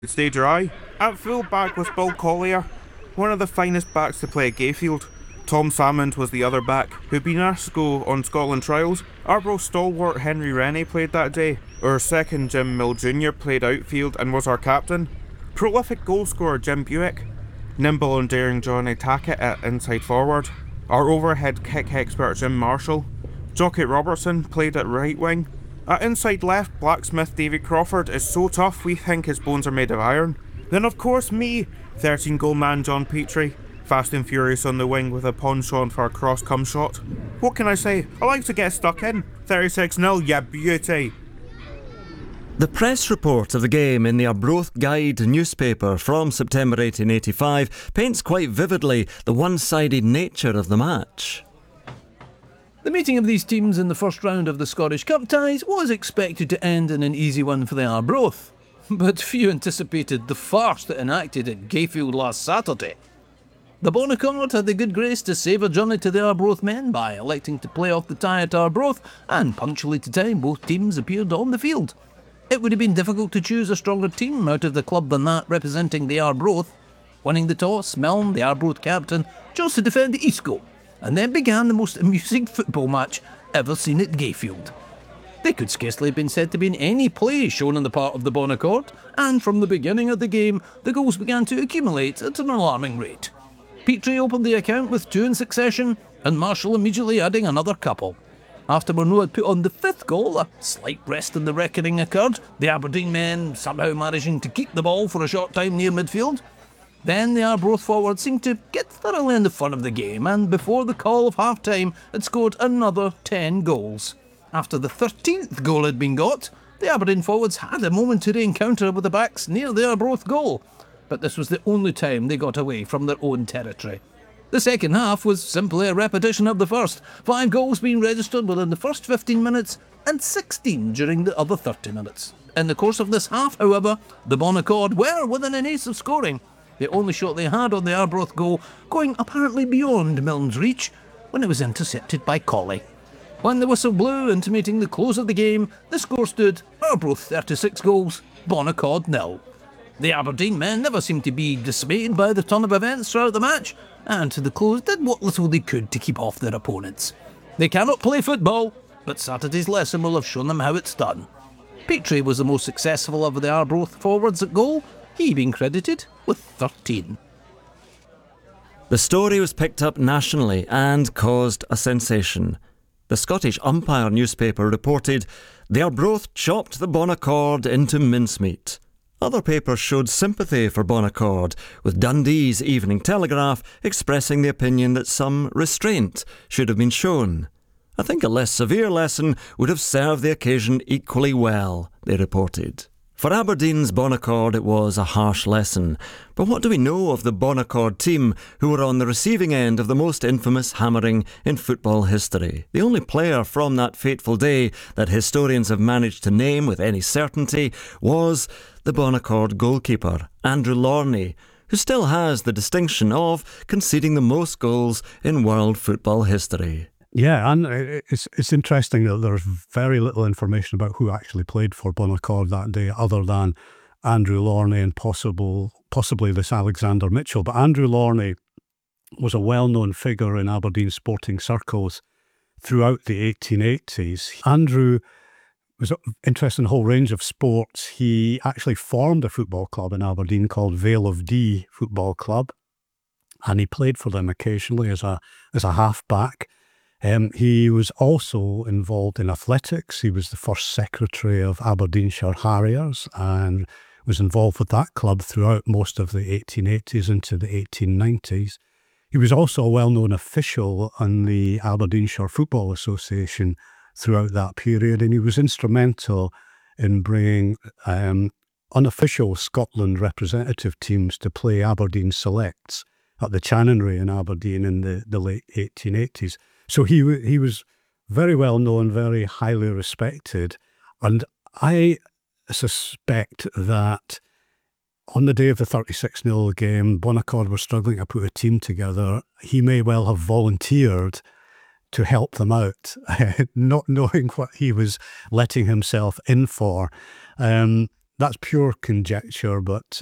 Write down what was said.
Stay dry. At full back was Bill Collier, one of the finest backs to play at Gayfield. Tom Salmond was the other back, who'd been asked to go on Scotland trials. Arbroath stalwart Henry Rennie played that day. Our second Jim Mill Jr. played outfield and was our captain. Prolific goalscorer Jim Buick. Nimble and daring Johnny Tackett at inside forward. Our overhead kick expert Jim Marshall. Jockey Robertson played at right wing. At inside left, blacksmith David Crawford is so tough we think his bones are made of iron. Then of course me, 13 goal man John Petrie, fast and furious on the wing with a penchant for a cross come shot. What can I say? I like to get stuck in. 36-0, yeah beauty. The press report of the game in the Arbroath Guide newspaper from September 1885 paints quite vividly the one-sided nature of the match. The meeting of these teams in the first round of the Scottish Cup ties was expected to end in an easy one for the Arbroath, but few anticipated the farce that enacted at Gayfield last Saturday. The Bon Accord had the good grace to save a journey to the Arbroath men by electing to play off the tie at Arbroath, and punctually to time both teams appeared on the field. It would have been difficult to choose a stronger team out of the club than that representing the Arbroath. Winning the toss, Milne, the Arbroath captain, chose to defend the East goal, and then began the most amusing football match ever seen at Gayfield. They could scarcely have been said to be in any play shown on the part of the Bon Accord, and from the beginning of the game, the goals began to accumulate at an alarming rate. Petrie opened the account with 2 in succession, and Marshall immediately adding another couple. After Murnau had put on the 5th goal, a slight rest in the reckoning occurred, the Aberdeen men somehow managing to keep the ball for a short time near midfield. Then the Arbroath forward seemed to get thoroughly in the fun of the game, and before the call of half-time had scored another 10 goals. After the 13th goal had been got, the Aberdeen forwards had a momentary encounter with the backs near the Arbroath goal, but this was the only time they got away from their own territory. The second half was simply a repetition of the first, 5 goals being registered within the first 15 minutes and 16 during the other 30 minutes. In the course of this half, however, the Bon Accord were within an ace of scoring, the only shot they had on the Arbroath goal going apparently beyond Milne's reach when it was intercepted by Colley. When the whistle blew intimating the close of the game, the score stood Arbroath 36 goals, Bon Accord 0. The Aberdeen men never seemed to be dismayed by the turn of events throughout the match, and to the close did what little they could to keep off their opponents. They cannot play football, but Saturday's lesson will have shown them how it's done. Petrie was the most successful of the Arbroath forwards at goal, he being credited with 13. The story was picked up nationally and caused a sensation. The Scottish Umpire newspaper reported, "The Arbroath chopped the Bon Accord into mincemeat." Other papers showed sympathy for Bon Accord, with Dundee's Evening Telegraph expressing the opinion that some restraint should have been shown. "I think a less severe lesson would have served the occasion equally well," they reported. For Aberdeen's Bon Accord it was a harsh lesson, but what do we know of the Bon Accord team who were on the receiving end of the most infamous hammering in football history? The only player from that fateful day that historians have managed to name with any certainty was the Bon Accord goalkeeper, Andrew Lorne, who still has the distinction of conceding the most goals in world football history. Yeah, and it's interesting that there's very little information about who actually played for Bon Accord that day other than Andrew Lorne and possibly this Alexander Mitchell. But Andrew Lorne was a well-known figure in Aberdeen sporting circles throughout the 1880s. Andrew was interested in a whole range of sports. He actually formed a football club in Aberdeen called Vale of Dee Football Club, and he played for them occasionally as a half-back. He was also involved in athletics. He was the first secretary of Aberdeenshire Harriers and was involved with that club throughout most of the 1880s into the 1890s. He was also a well-known official on the Aberdeenshire Football Association throughout that period, and he was instrumental in bringing unofficial Scotland representative teams to play Aberdeen Selects at the Channonry in Aberdeen in the late 1880s. So he was very well known, very highly respected, and I suspect that on the day of the 36-0 game, Bon Accord were struggling to put a team together. He may well have volunteered to help them out, not knowing what he was letting himself in for. That's pure conjecture, but